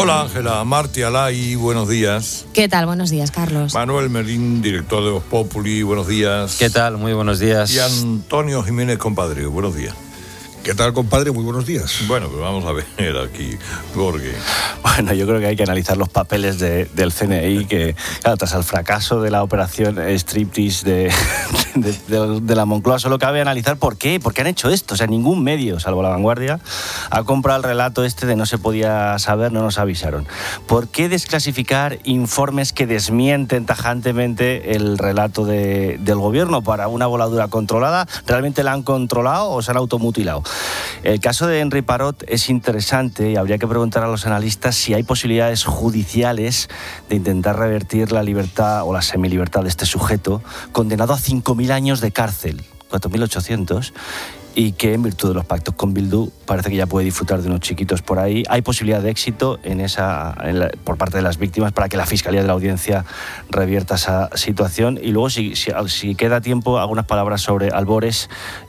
Hola Ángela, Marti Alay, buenos días. ¿Qué tal? Buenos días, Carlos. Manuel Merín, director de Voz Populi, buenos días. ¿Qué tal? Muy buenos días. Y Antonio Jiménez, compadre, buenos días. ¿Qué tal, compadre? Muy buenos días. Bueno, pues vamos a ver aquí, Jorge. Bueno, yo creo que hay que analizar los papeles del CNI, que, claro, tras el fracaso de la operación Striptease de la Moncloa, solo cabe analizar por qué han hecho esto. O sea, ningún medio, salvo La Vanguardia, ha comprado el relato de no se podía saber, no nos avisaron. ¿Por qué desclasificar informes que desmienten tajantemente el relato del gobierno para una voladura controlada? ¿Realmente la han controlado o se han automutilado? El caso de Henry Parot es interesante y habría que preguntar a los analistas si hay posibilidades judiciales de intentar revertir la libertad o la semilibertad de este sujeto, condenado a 5.000 años de cárcel, 4.800, y que en virtud de los pactos con Bildu parece que ya puede disfrutar de unos chiquitos por ahí. Hay posibilidad de éxito por parte de las víctimas para que la Fiscalía de la Audiencia revierta esa situación. Y luego, si queda tiempo, algunas palabras sobre Álvarez,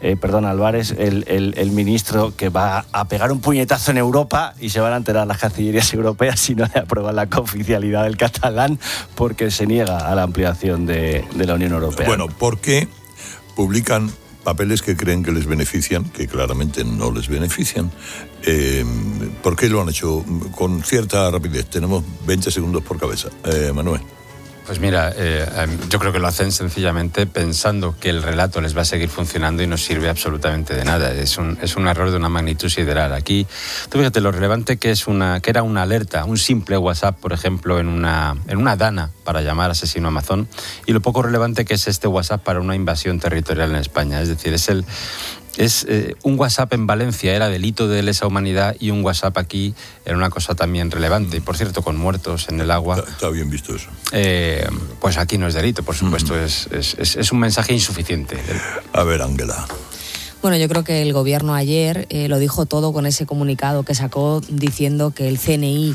el ministro que va a pegar un puñetazo en Europa y se van a enterar las cancillerías europeas si no le aprueban la cooficialidad del catalán, porque se niega a la ampliación de la Unión Europea. Bueno, ¿por qué publican papeles que creen que les benefician, que claramente no les benefician? ¿Por qué lo han hecho con cierta rapidez? Tenemos 20 segundos por cabeza. Manuel. Pues mira, yo creo que lo hacen sencillamente pensando que el relato les va a seguir funcionando y no sirve absolutamente de nada. Es un error de una magnitud sideral. Aquí, tú fíjate lo relevante que era una alerta, un simple WhatsApp, por ejemplo, en una dana para llamar asesino a Amazon, y lo poco relevante que es este WhatsApp para una invasión territorial en España. Es decir, un WhatsApp en Valencia era delito de lesa humanidad y un WhatsApp aquí era una cosa también relevante. Y por cierto, con muertos en el agua. Está bien visto eso. Pues aquí no es delito, por supuesto, es un mensaje insuficiente. A ver, Ángela. Bueno, yo creo que el gobierno ayer lo dijo todo con ese comunicado que sacó diciendo que el CNI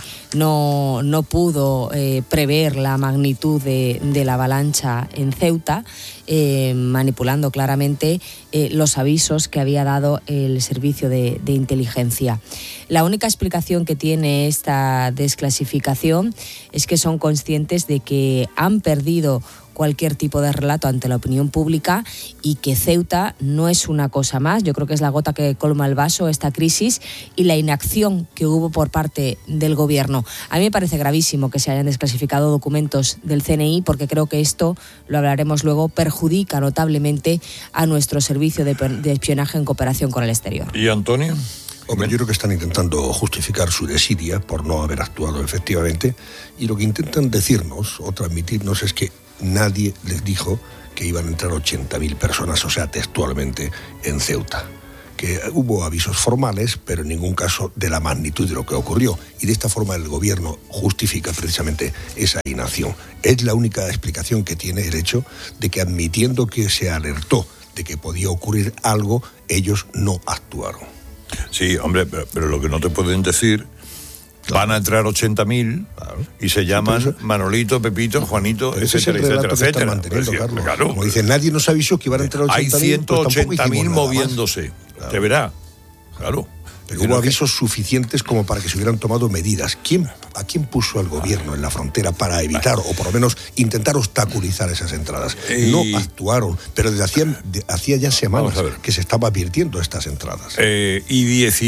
no pudo prever la magnitud de la avalancha en Ceuta, manipulando claramente los avisos que había dado el servicio de inteligencia. La única explicación que tiene esta desclasificación es que son conscientes de que han perdido cualquier tipo de relato ante la opinión pública y que Ceuta no es una cosa más. Yo creo que es la gota que colma el vaso, esta crisis, y la inacción que hubo por parte del gobierno. A mí me parece gravísimo que se hayan desclasificado documentos del CNI, porque creo que esto, lo hablaremos luego, perjudica notablemente a nuestro servicio de espionaje en cooperación con el exterior. ¿Y Antonio? Hombre, yo creo que están intentando justificar su desidia por no haber actuado efectivamente, y lo que intentan decirnos o transmitirnos es que nadie les dijo que iban a entrar 80.000 personas, o sea, textualmente, en Ceuta. Que hubo avisos formales, pero en ningún caso de la magnitud de lo que ocurrió. Y de esta forma el gobierno justifica precisamente esa inacción. Es la única explicación que tiene el hecho de que, admitiendo que se alertó de que podía ocurrir algo, ellos no actuaron. Sí, hombre, pero lo que no te pueden decir... Van a entrar 80.000, claro, y se llaman, sí, Manolito, Pepito, Juanito, etcétera, etcétera. Claro. Como dicen, nadie nos avisó que iban a entrar 80.000. Hay 180.000 moviéndose. Claro. Te verá. Claro. Pero hubo avisos suficientes como para que se hubieran tomado medidas. ¿A quién puso al gobierno en la frontera para evitar, o por lo menos intentar obstaculizar esas entradas? No actuaron, pero desde hacía ya semanas que se estaba advirtiendo estas entradas. Y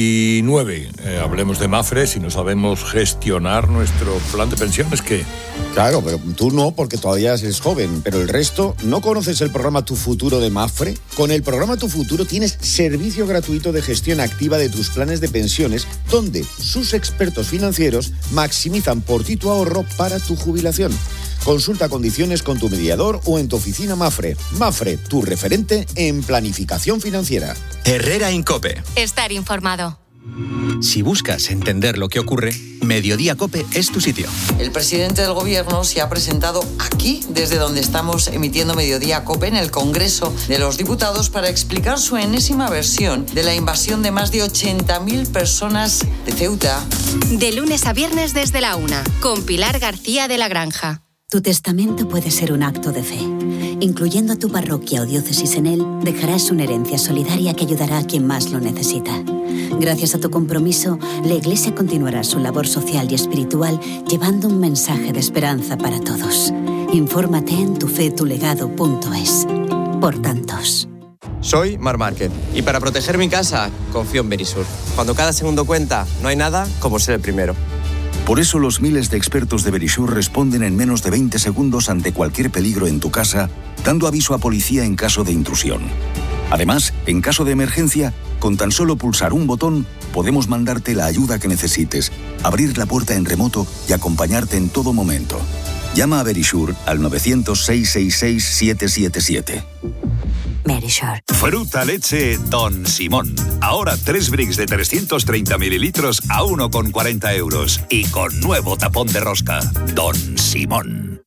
19, hablemos de Mafre, si no sabemos gestionar nuestro plan de pensiones, ¿qué? Claro, pero tú no, porque todavía eres joven, pero el resto, ¿no conoces el programa Tu Futuro de Mafre? Con el programa Tu Futuro tienes servicio gratuito de gestión activa de tus planes de pensiones, donde sus expertos financieros maximizan por ti tu ahorro para tu jubilación. Consulta condiciones con tu mediador o en tu oficina Mafre. Mafre, tu referente en planificación financiera. Herrera Incope. Estar informado. Si buscas entender lo que ocurre, Mediodía Cope es tu sitio. El presidente del gobierno se ha presentado aquí, desde donde estamos emitiendo Mediodía Cope, en el Congreso de los Diputados, para explicar su enésima versión de la invasión de más de 80.000 personas de Ceuta. De lunes a viernes desde la 1, con Pilar García de la Granja. Tu testamento puede ser un acto de fe. Incluyendo a tu parroquia o diócesis en él, dejarás una herencia solidaria que ayudará a quien más lo necesita. Gracias a tu compromiso, la Iglesia continuará su labor social y espiritual llevando un mensaje de esperanza para todos. Infórmate en tufetulegado.es. Por tantos. Soy Marc Márquez y para proteger mi casa confío en Verisur. Cuando cada segundo cuenta, no hay nada como ser el primero. Por eso los miles de expertos de Verisur responden en menos de 20 segundos ante cualquier peligro en tu casa, dando aviso a policía en caso de intrusión. Además, en caso de emergencia, con tan solo pulsar un botón, podemos mandarte la ayuda que necesites, abrir la puerta en remoto y acompañarte en todo momento. Llama a Verisur al 900-666-777. Verisur. Fruta leche Don Simón. Ahora 3 bricks de 330 mililitros a 1,40 euros. Y con nuevo tapón de rosca. Don Simón.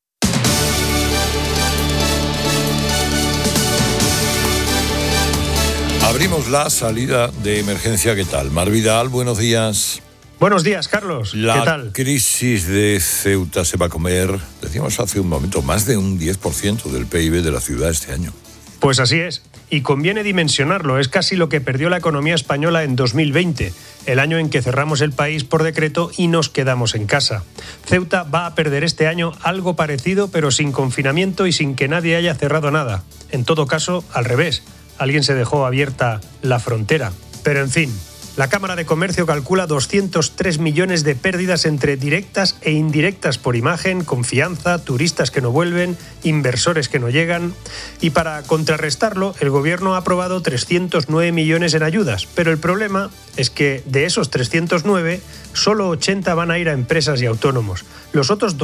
Abrimos la salida de emergencia. ¿Qué tal? Mar Vidal, buenos días. Buenos días, Carlos. ¿Qué tal? La crisis de Ceuta se va a comer, decíamos hace un momento, más de un 10% del PIB de la ciudad este año. Pues así es. Y conviene dimensionarlo. Es casi lo que perdió la economía española en 2020, el año en que cerramos el país por decreto y nos quedamos en casa. Ceuta va a perder este año algo parecido, pero sin confinamiento y sin que nadie haya cerrado nada. En todo caso, al revés. Alguien se dejó abierta la frontera. Pero en fin, la Cámara de Comercio calcula 203 millones de pérdidas entre directas e indirectas por imagen, confianza, turistas que no vuelven, inversores que no llegan. Y para contrarrestarlo, el Gobierno ha aprobado 309 millones en ayudas. Pero el problema es que de esos 309, solo 80 van a ir a empresas y autónomos. Los otros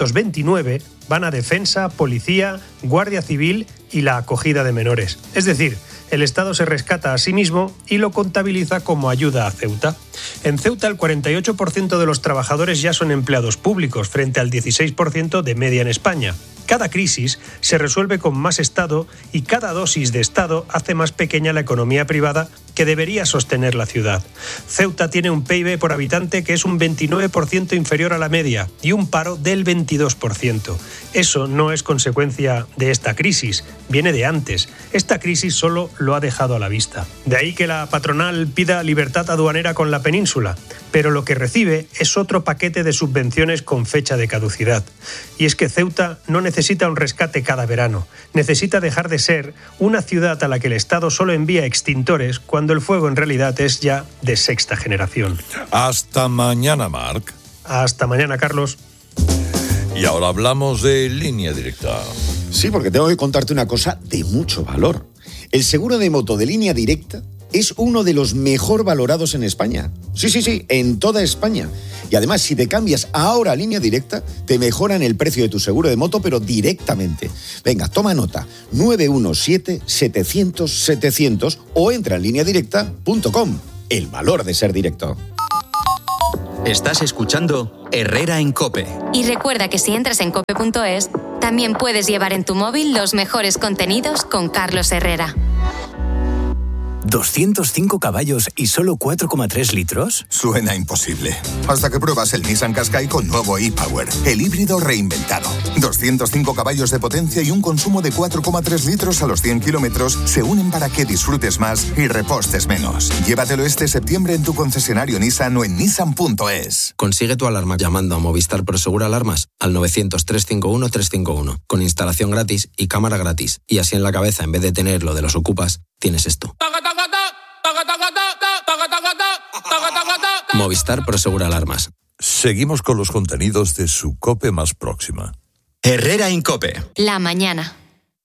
229 van a defensa, policía, guardia civil y la acogida de menores. Es decir, el Estado se rescata a sí mismo y lo contabiliza como ayuda a Ceuta. En Ceuta, el 48% de los trabajadores ya son empleados públicos, frente al 16% de media en España. Cada crisis se resuelve con más Estado y cada dosis de Estado hace más pequeña la economía privada que debería sostener la ciudad. Ceuta tiene un PIB por habitante que es un 29% inferior a la media y un paro del 22%. Eso no es consecuencia de esta crisis, viene de antes. Esta crisis solo lo ha dejado a la vista. De ahí que la patronal pida libertad aduanera con la península, pero lo que recibe es otro paquete de subvenciones con fecha de caducidad. Y es que Ceuta no necesita un rescate cada verano, necesita dejar de ser una ciudad a la que el Estado solo envía extintores cuando el fuego en realidad es ya de sexta generación. Hasta mañana, Marc. Hasta mañana, Carlos. Y ahora hablamos de Línea Directa. Sí, porque tengo que contarte una cosa de mucho valor. El seguro de moto de Línea Directa es uno de los mejor valorados en España. Sí, en toda España. Y además, si te cambias ahora a Línea Directa, te mejoran el precio de tu seguro de moto, pero directamente. Venga, toma nota. 917-700-700 o entra en lineadirecta.com. El valor de ser directo. Estás escuchando Herrera en COPE. Y recuerda que si entras en cope.es, también puedes llevar en tu móvil los mejores contenidos con Carlos Herrera. 205 caballos y solo 4,3 litros. Suena imposible. Hasta que pruebas el Nissan Qashqai con nuevo e-Power, el híbrido reinventado. 205 caballos de potencia y un consumo de 4,3 litros a los 100 kilómetros se unen para que disfrutes más y repostes menos. Llévatelo este septiembre en tu concesionario Nissan o en nissan.es. Consigue tu alarma llamando a Movistar Prosegur Alarmas al 900-351-351 con instalación gratis y cámara gratis. Y así en la cabeza, en vez de tener lo de los ocupas, tienes esto. Movistar Prosegur Alarmas. Seguimos con los contenidos de su COPE más próxima. Herrera en COPE. La mañana.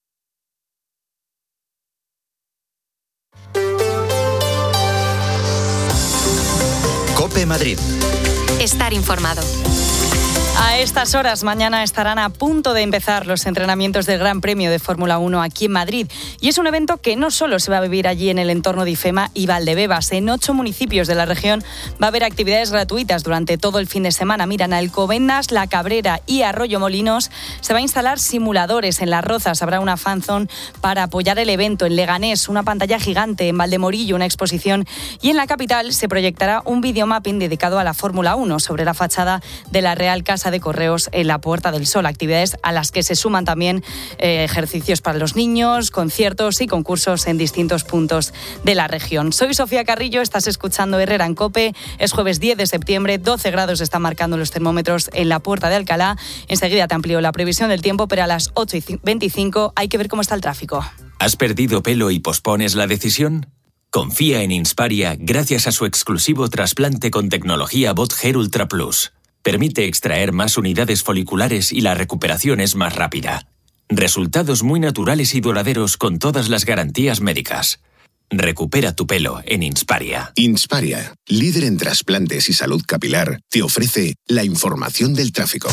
COPE Madrid. Estar informado. A estas horas mañana estarán a punto de empezar los entrenamientos del Gran Premio de Fórmula 1 aquí en Madrid. Y es un evento que no solo se va a vivir allí en el entorno de IFEMA y Valdebebas. En 8 municipios de la región va a haber actividades gratuitas durante todo el fin de semana. Mira, en Alcobendas, La Cabrera y Arroyo Molinos se va a instalar simuladores. En Las Rozas habrá una fanzone para apoyar el evento. En Leganés, una pantalla gigante. En Valdemorillo, una exposición. Y en la capital se proyectará un videomapping dedicado a la Fórmula 1 sobre la fachada de la Real Casa Casa de Correos en la Puerta del Sol, actividades a las que se suman también ejercicios para los niños, conciertos y concursos en distintos puntos de la región. Soy Sofía Carrillo, estás escuchando Herrera en COPE. Es jueves 10 de septiembre, 12 grados están marcando los termómetros en la Puerta de Alcalá. Enseguida te amplío la previsión del tiempo, pero a las 8:25 hay que ver cómo está el tráfico. ¿Has perdido pelo y pospones la decisión? Confía en Insparia gracias a su exclusivo trasplante con tecnología BotHair Ultra Plus. Permite extraer más unidades foliculares y la recuperación es más rápida. Resultados muy naturales y duraderos con todas las garantías médicas. Recupera tu pelo en Insparia. Insparia, líder en trasplantes y salud capilar, te ofrece la información del tráfico.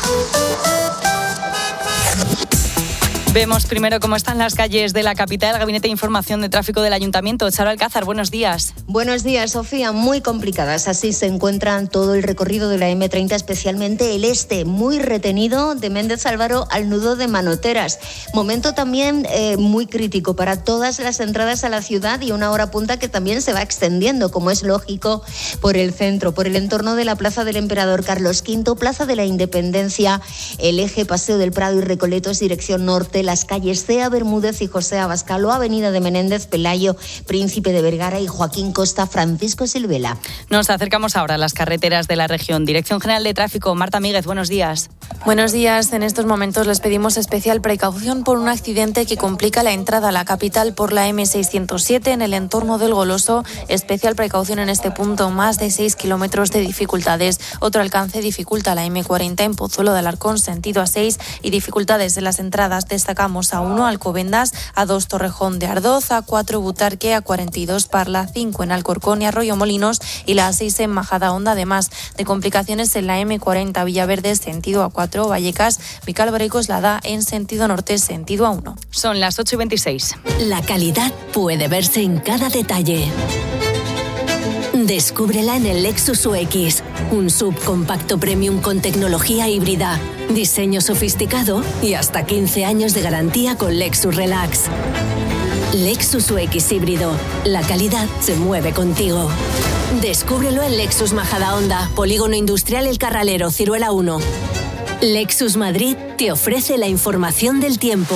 Vemos primero cómo están las calles de la capital. El Gabinete de Información de Tráfico del Ayuntamiento. Charo Alcázar, buenos días. Buenos días, Sofía. Muy complicadas. Así se encuentran todo el recorrido de la M30, especialmente el este, muy retenido de Méndez Álvaro al nudo de Manoteras. Momento también muy crítico para todas las entradas a la ciudad y una hora punta que también se va extendiendo, como es lógico, por el centro, por el entorno de la Plaza del Emperador Carlos V, Plaza de la Independencia, el eje Paseo del Prado y Recoletos, dirección norte, las calles Cea Bermúdez y José Abascal, Avenida de Menéndez Pelayo, Príncipe de Vergara y Joaquín Costa, Francisco Silvela. Nos acercamos ahora a las carreteras de la región. Dirección General de Tráfico, Marta Míguez, buenos días. Buenos días. En estos momentos les pedimos especial precaución por un accidente que complica la entrada a la capital por la M607 en el entorno del Goloso. Especial precaución en este punto, más de 6 kilómetros de dificultades. Otro alcance dificulta la M40 en Pozuelo de Alarcón, sentido A6, y dificultades en las entradas. Destacamos A1 Alcobendas, A2 Torrejón de Ardoz, A4 Butarque, A42 Parla, 5 en Alcorcón y Arroyo Molinos y la A6 en Majadahonda, además de complicaciones en la M40 Villaverde, sentido A4 Vallecas, Vicálvaro y Coslada en sentido norte, sentido A1. Son las 8:26. La calidad puede verse en cada detalle. Descúbrela en el Lexus UX, un subcompacto premium con tecnología híbrida, diseño sofisticado y hasta 15 años de garantía con Lexus Relax. Lexus UX híbrido, la calidad se mueve contigo. Descúbrelo en Lexus Majadahonda, Polígono Industrial El Carralero, Ciruela 1. Lexus Madrid te ofrece la información del tiempo.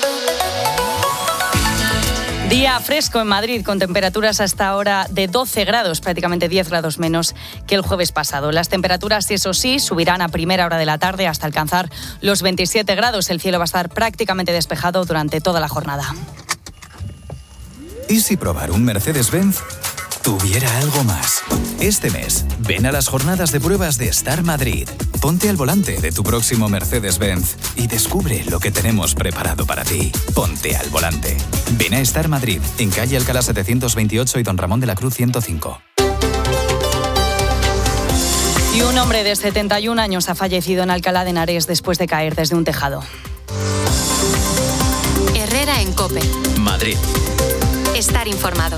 Día fresco en Madrid, con temperaturas hasta ahora de 12 grados, prácticamente 10 grados menos que el jueves pasado. Las temperaturas, eso sí, subirán a primera hora de la tarde hasta alcanzar los 27 grados. El cielo va a estar prácticamente despejado durante toda la jornada. ¿Y si probar un Mercedes-Benz tuviera algo más? Este mes, ven a las jornadas de pruebas de Star Madrid. Ponte al volante de tu próximo Mercedes-Benz y descubre lo que tenemos preparado para ti. Ponte al volante. Ven a Star Madrid, en calle Alcalá 728 y Don Ramón de la Cruz 105. Y un hombre de 71 años ha fallecido en Alcalá de Henares después de caer desde un tejado. Herrera en COPE. Madrid. Estar informado.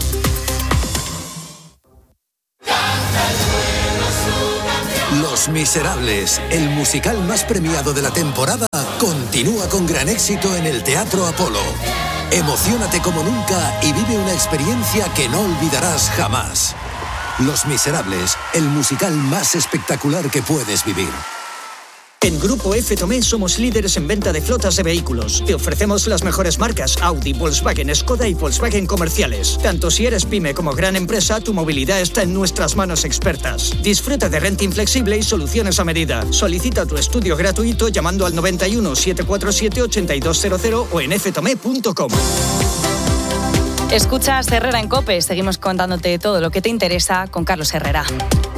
Los Miserables, el musical más premiado de la temporada, continúa con gran éxito en el Teatro Apolo. Emociónate como nunca y vive una experiencia que no olvidarás jamás. Los Miserables, el musical más espectacular que puedes vivir. En Grupo F. Tomé somos líderes en venta de flotas de vehículos. Te ofrecemos las mejores marcas Audi, Volkswagen, Skoda y Volkswagen comerciales. Tanto si eres pyme como gran empresa, tu movilidad está en nuestras manos expertas. Disfruta de renting flexible y soluciones a medida. Solicita tu estudio gratuito llamando al 91 747 8200 o en ftome.com. Escuchas Herrera en COPE. Seguimos contándote todo lo que te interesa con Carlos Herrera.